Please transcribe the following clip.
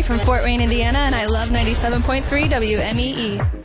from Fort Wayne, Indiana, and I love 97.3 WMEE.